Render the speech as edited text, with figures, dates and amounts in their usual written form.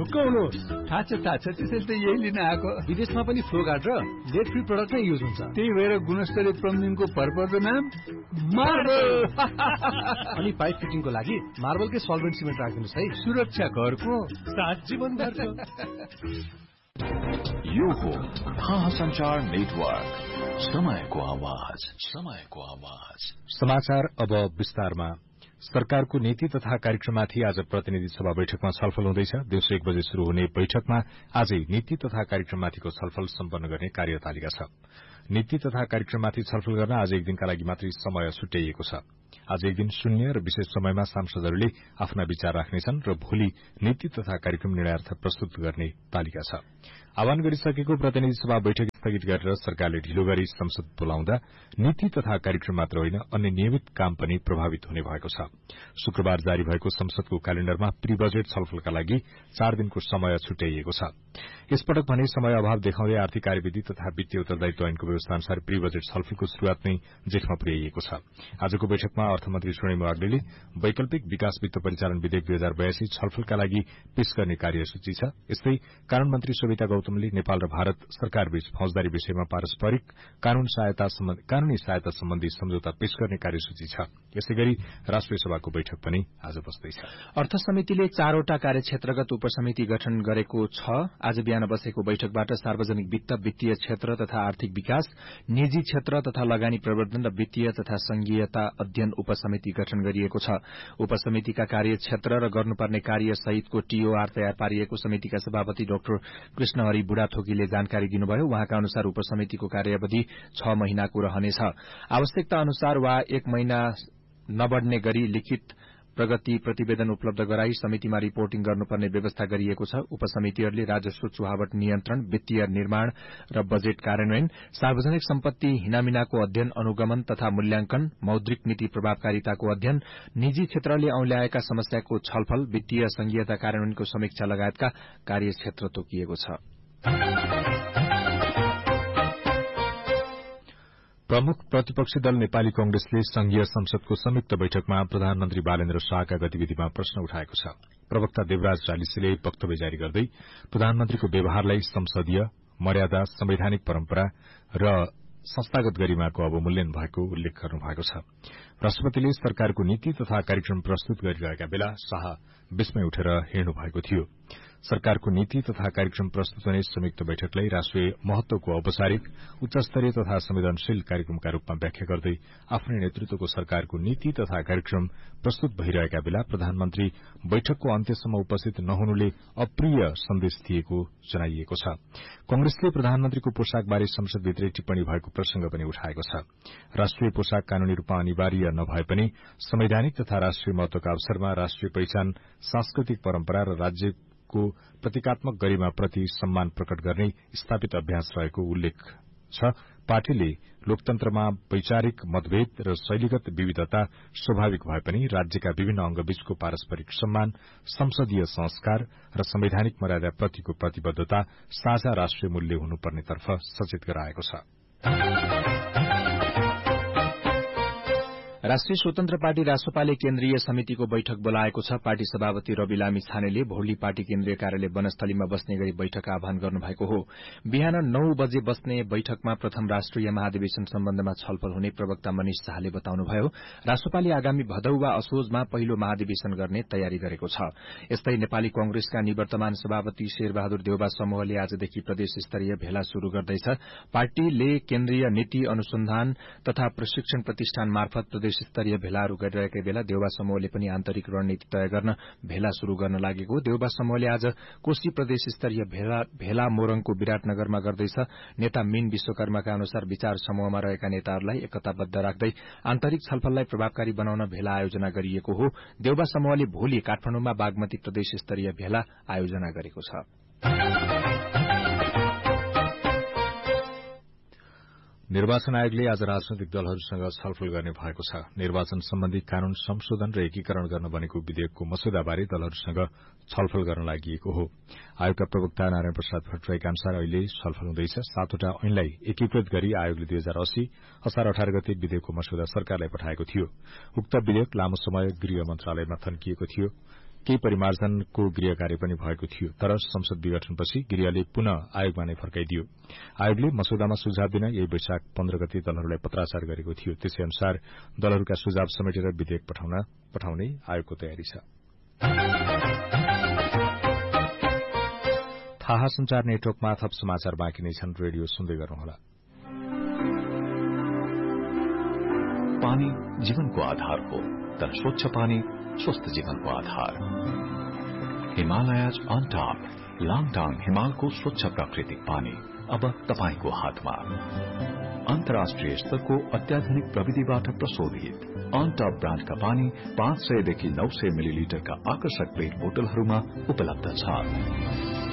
ढुक्क हुनुहोस्। थाहा छ त्यसैले त यही लिन आएको। विदेशमा पनि फ्लो गार्ड र लेड फ्री प्रोडक्ट नै युज हुन्छ। त्यही भएर गुणस्तरीय प्लम्बिङको भरपर्दो नाम मार्बल। अनि पाइप फिटिङको लागि मार्बलकै सल्भेन्ट सिमेन्ट राख्दिनुहोस् है। सुरक्षा घरको साथ जीवनभरको। यो हो महासञ्चार नेटवर्क, समयको आवाज। समाचार अब विस्तारमा। सरकारको नीति तथा कार्यक्रममाथि आज प्रतिनिधि सभा बैठकमा छलफल हुँदैछ। दिउँसो 1 बजे शुरू हुने बैठकमा आजै नीति तथा कार्यक्रममाथिको छलफल सम्पन्न गर्ने कार्यतालिका छ। नीति तथा कार्यक्रममाथि छलफल गर्न आज एक दिनका लागि मात्रै समय छुट्याइएको छ। आज एक दिन शून्य र विशेष समयमा सांसदहरूले आफ्ना विचार राख्नेछन् र भोलि नीति तथा कार्यक्रम निर्णयार्थ प्रस्तुत गर्ने तालिका छ। आह्वान गरिसकेको प्रतिनिधि सभा बैठक स्थगित गरेर सरकारले ढिलो गरी संसद बोलाउँदा नीति तथा कार्यक्रम मात्र होइन, अन्य नियमित काम पनि प्रभावित हुने भएको छ। शुक्रबार जारी भएको संसदको क्यालेण्डरमा प्री बजेट छलफलका लागि 4 दिनको समय छुट्याइएको छ। यसपटक भने समय अभाव देखाउँदै आर्थिक कार्यविधि तथा वित्तीय उत्तरदायित्व ऐनको व्यवस्था अनुसार प्री बजेट छलफलको शुरूआत नै जेठमा पुर्याइएको छ। आजको बैठकमा अर्थमन्त्री स्वर्णिम वाग्लेले वैकल्पिक विकास वित्त परिचालन विधेयक 2082 छलफलका लागि पेश गर्ने कार्यसूची छ। यस्तै कानून मन्त्री सोभिता गौतमले नेपाल र भारत सरकारबीच फौजदारी विषयमा पारस्परिक कानूनी सहायता सम्बन्धी सम्झौता पेश गर्ने कार्यसूची छ। यसैगरी राष्ट्रिय सभाको बैठक पनि आज बस्दैछ। अर्थ समितिले 4वटा कार्यक्षेत्रगत उपसमिति गठन गरेको छ। आज बिहान बसेको बैठकबाट सार्वजनिक वित्त, वित्तीय क्षेत्र तथा आर्थिक विकास, निजी क्षेत्र तथा लगानी प्रवर्धन र वित्तीय तथा संघीयता अध्ययन उपसमिति गठन गरिएको छ। उपसमितिका कार्यक्षेत्र र गर्नुपर्ने कार्य सहितको टीओआर तयार पारिएको समितिका सभापति डाक्टर कृष्णहरि बुढाथोकीले जानकारी दिनुभयो। उहाँका अनुसार उपसमितिको कार्यावधि 6 महिनाको रहनेछ। आवश्यकता अनुसार वा 1 महिना नबढ्ने गरी लिखित प्रगति प्रतिवेदन उपलब्ध गराई समितिमा रिपोर्टिङ गर्नुपर्ने व्यवस्था गरिएको छ। उपसमितिहरूले राजस्व चुहावट नियन्त्रण, वित्तीय निर्माण र बजेट कार्यान्वयन, सार्वजनिक सम्पत्ति हिनामिनाको अध्ययन अनुगमन तथा मूल्याङ्कन, मौद्रिक नीति प्रभावकारिताको अध्ययन, निजी क्षेत्रले औंल्याएका समस्याको छलफल, वित्तीय संघीयता कार्यान्वयनको समीक्षा लगायतका कार्यक्षेत्र तोकिएको छ। प्रमुख प्रतिपक्षी दल नेपाली कांग्रेसले संघीय संसदको संयुक्त बैठकमा प्रधानमन्त्री बालेन्द्र शाहका गतिविधिमा प्रश्न उठाएको छ। प्रवक्ता देवराज चालिसेले वक्तव्य जारी गर्दै प्रधानमन्त्रीको व्यवहारलाई संसदीय मर्यादा, संवैधानिक परम्परा र संस्थागत गरिमाको अवमूल्यन भएको उल्लेख गर्नुभएको छ। राष्ट्रपतिले सरकारको नीति तथा कार्यक्रम प्रस्तुत गरिरहेका बेला शाह विस्मय उठेर हिँड्नु भएको थियो। सरकारको नीति तथा कार्यक्रम प्रस्तुत हुने संयुक्त बैठकलाई राष्ट्रिय महत्वको औपचारिक, उच्चस्तरीय तथा संवेदनशील कार्यक्रमका रूपमा व्याख्या गर्दै आफ्नै नेतृत्वको सरकारको नीति तथा कार्यक्रम प्रस्तुत भइरहेका बेला प्रधानमन्त्री बैठकको अन्त्यसम्म उपस्थित नहुनुले अप्रिय सन्देश दिएको जनाइएको छ। कांग्रेसले प्रधानमन्त्रीको पोशाकबारे संसदभित्रै टिप्पणी भएको प्रसंग पनि उठाएको छ। राष्ट्रिय पोशाक कानूनी रूपमा अनिवार्य नभए पनि संवैधानिक तथा राष्ट्रिय महत्वका अवसरमा राष्ट्रिय पहिचान, सांस्कृतिक परम्परा र राज्यको प्रतीकात्मक गरिमाप्रति सम्मान प्रकट गर्ने स्थापित अभ्यास रहेको उल्लेख छ। पार्टीले लोकतन्त्रमा वैचारिक मतभेद र शैलीगत विविधता स्वाभाविक भए पनि राज्यका विभिन्न अंगबीचको पारस्परिक सम्मान, संसदीय संस्कार र संवैधानिक मर्यादाप्रतिको प्रतिबद्धता साझा राष्ट्रिय मूल्य हुनुपर्नेतर्फ सचेत गराएको छ। राष्ट्रिय स्वतन्त्र पार्टी रासोपाले केन्द्रीय समितिको बैठक बोलाएको छ। पार्टी सभापति रवि लामी छानेले भोलि पार्टी केन्द्रीय कार्यालय वनस्थलीमा बस्ने गरी बैठक आह्वान गर्नुभएको हो। बिहान 9 बजे बस्ने बैठकमा प्रथम राष्ट्रिय महाधिवेशन सम्बन्धमा छलफल हुने प्रवक्ता मनिष शाहले बताउनुभयो। रासोपाले आगामी भदौ वा असोजमा पहिलो महाधिवेशन गर्ने तयारी गरेको छ। यस्तै नेपाली कांग्रेसका निवर्तमान सभापति शेरबहादुर देउबा समूहले आजदेखि प्रदेश स्तरीय भेला शुरू गर्दैछ। पार्टीले केन्द्रीय नीति अनुसन्धान तथा प्रशिक्षण प्रतिष्ठान मार्फत प्रदेश स्तरीय भेलाहरू गरिरहेकै बेला देउबा समूहले पनि आन्तरिक रणनीति तय गर्न भेला शुरू गर्न लागेको। देउबा समूहले आज कोशी प्रदेश स्तरीय भेला मोरङको विराटनगरमा गर्दैछ। नेता मीन विश्वकर्माका अनुसार विचार समूहमा रहेका नेताहरूलाई एकताबद्ध राख्दै आन्तरिक छलफललाई प्रभावकारी बनाउन भेला आयोजना गरिएको हो। देउबा समूहले भोलि काठमाडौँमा बागमती प्रदेश स्तरीय भेला आयोजना गरेको छ। निर्वाचन आयोगले आज राजनैतिक दलहरूसँग छलफल गर्ने भएको छ। निर्वाचन सम्बन्धी कानून संशोधन र एकीकरण गर्न बनेको विधेयकको मस्यौदाबारे दलहरूसँग छलफल गर्न लागि हो। आयोगका प्रवक्ता नारायण प्रसाद भट्टराईका अनुसार अहिले छलफल हुँदैछ। 7वटा ऐनलाई एकीकृत गरी आयोगले 2080 असार 18 गते विधेयकको मस्यौदा सरकारलाई पठाएको थियो। उक्त विधेयक लामो समय गृह मन्त्रालयमा थन्किएको थियो। केही परिमार्जनको गृह कार्य पनि भएको थियो, तर संसद विघटनपछि गृहले पुनः आयोगमा नै फर्काइदियो। आयोगले मसौदामा सुझाव दिन यही वैशाख 15 गते दलहरूलाई पत्राचार गरेको थियो। त्यसै अनुसार दलहरूका सुझाव समेटेर विधेयक पठाउने आयोगको तयारी छ। थाहा संचार नेटवर्कमा थप समाचार बाँकी नै छन्। रेडियो सुन्दै गर्नुहोला। पानी जीवनको आधार हो, तर स्वच्छ पानी स्वस्थ जीवनको आधार। हिमालयज अन टॉप लाङटाङ हिमालको स्वच्छ प्राकृतिक पानी अब तपाईको हातमा। अन्तर्राष्ट्रिय स्तरको अत्याधुनिक प्रविधिबाट प्रशोधित अन टॉप ब्रान्डका पानी 500 देखि 900 मिलिलिटरका आकर्षक पेट बोतलहरूमा उपलब्ध छ।